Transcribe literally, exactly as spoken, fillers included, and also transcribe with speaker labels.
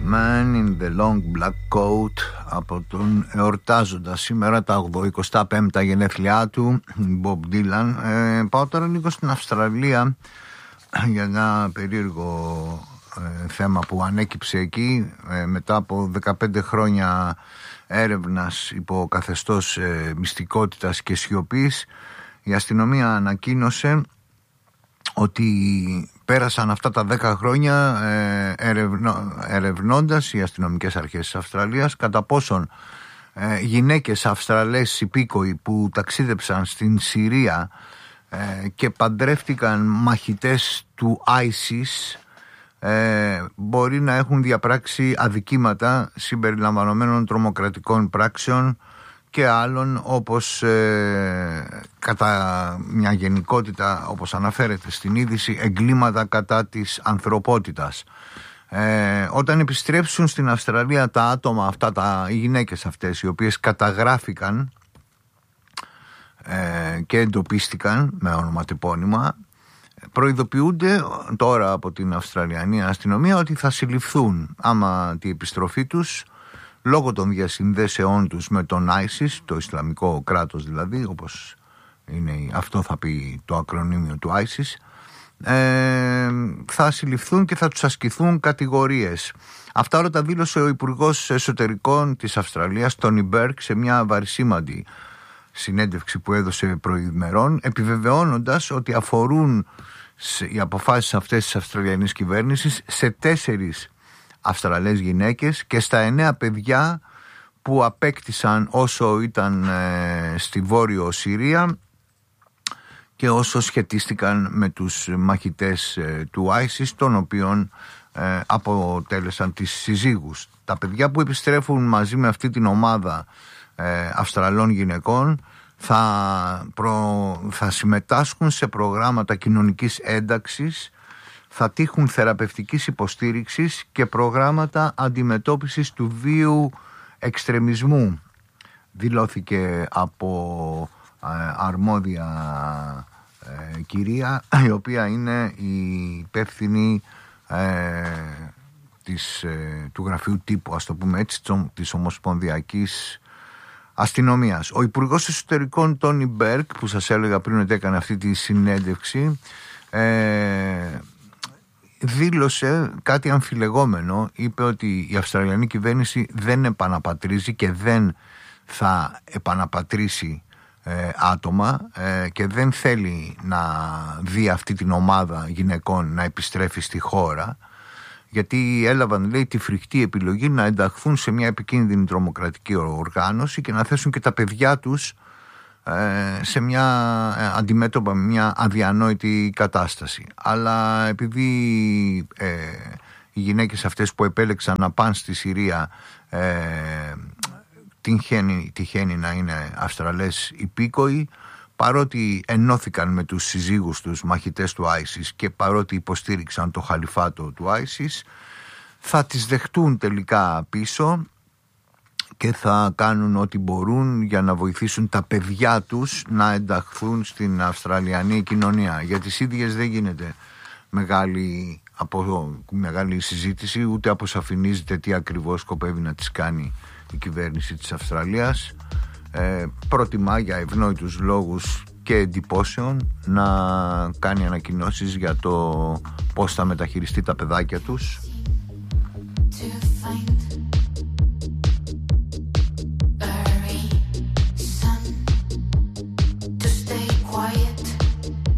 Speaker 1: Man in the Long Black Coat από τον εορτάζοντα σήμερα τα εικοστά πέμπτα γενέθλιά του Bob Dylan. ε, Πάω τώρα λίγο στην Αυστραλία για ένα περίεργο ε, θέμα που ανέκυψε εκεί ε, μετά από δεκαπέντε χρόνια έρευνας υπό καθεστώς ε, μυστικότητας και σιωπής. Η αστυνομία ανακοίνωσε ότι πέρασαν αυτά τα δέκα χρόνια ε, ερευνώ, ερευνώντας οι αστυνομικές αρχές της Αυστραλίας κατά πόσον ε, γυναίκες Αυστραλές υπήκοοι που ταξίδεψαν στην Συρία ε, και παντρεύτηκαν μαχητές του άισις ε, μπορεί να έχουν διαπράξει αδικήματα συμπεριλαμβανομένων τρομοκρατικών πράξεων και άλλων, όπως ε, κατά μια γενικότητα, όπως αναφέρεται στην είδηση, εγκλήματα κατά της ανθρωπότητας. Ε, όταν επιστρέψουν στην Αυστραλία τα άτομα αυτά, τα, οι γυναίκες αυτές οι οποίες καταγράφηκαν ε, και εντοπίστηκαν με ονοματεπώνυμα, προειδοποιούνται τώρα από την Αυστραλιανή αστυνομία ότι θα συλληφθούν άμα τη επιστροφή τους, λόγω των διασυνδέσεών τους με τον άισις, το Ισλαμικό κράτος δηλαδή, όπως είναι, αυτό θα πει το ακρονίμιο του άισις, ε, θα συλληφθούν και θα τους ασκηθούν κατηγορίες. Αυτά όλα τα δήλωσε ο Υπουργός Εσωτερικών της Αυστραλίας, Τόνι Μπέρκ, σε μια βαρισίμαντη συνέντευξη που έδωσε προημερών, επιβεβαιώνοντας ότι αφορούν οι αποφάσεις αυτές της Αυστραλιανής κυβέρνησης σε τέσσερις Αυστραλές γυναίκες και στα εννέα παιδιά που απέκτησαν όσο ήταν ε, στη Βόρειο Συρία και όσο σχετίστηκαν με τους μαχητές ε, του άισις, των οποίων ε, αποτέλεσαν τις συζύγους. Τα παιδιά που επιστρέφουν μαζί με αυτή την ομάδα ε, Αυστραλών γυναικών θα, προ... θα συμμετάσχουν σε προγράμματα κοινωνικής ένταξης, θα τύχουν θεραπευτικής υποστήριξης και προγράμματα αντιμετώπισης του βίου εξτρεμισμού, δηλώθηκε από ε, αρμόδια ε, κυρία, η οποία είναι η υπεύθυνη ε, της, ε, του γραφείου τύπου, ας το πούμε έτσι, της Ομοσπονδιακής Αστυνομίας. Ο Υπουργός Εσωτερικών Τόνι Μπέρκ, που σας έλεγα πριν ότι έκανε αυτή τη συνέντευξη, ε, δήλωσε κάτι αμφιλεγόμενο. Είπε ότι η Αυστραλιανή κυβέρνηση δεν επαναπατρίζει και δεν θα επαναπατρίσει ε, άτομα ε, και δεν θέλει να δει αυτή την ομάδα γυναικών να επιστρέφει στη χώρα, γιατί έλαβαν, λέει, τη φρικτή επιλογή να ενταχθούν σε μια επικίνδυνη τρομοκρατική οργάνωση και να θέσουν και τα παιδιά τους σε μια αντιμέτωπα με μια αδιανόητη κατάσταση. Αλλά επειδή ε, οι γυναίκες αυτές που επέλεξαν να πάνε στη Συρία ε, τυχαίνει, τυχαίνει να είναι Αυστραλές υπήκοοι, παρότι ενώθηκαν με τους συζύγους τους μαχητές του άισις και παρότι υποστήριξαν το χαλιφάτο του άισις, θα τις δεχτούν τελικά πίσω και θα κάνουν ό,τι μπορούν για να βοηθήσουν τα παιδιά τους να ενταχθούν στην Αυστραλιανή κοινωνία. Για τις ίδιες δεν γίνεται μεγάλη, από, μεγάλη συζήτηση, ούτε αποσαφηνίζεται τι ακριβώς σκοπεύει να τις κάνει η κυβέρνηση της Αυστραλίας. Ε, προτιμά για ευνόητους λόγους και εντυπώσεων να κάνει ανακοινώσεις για το πώς θα μεταχειριστεί τα παιδάκια τους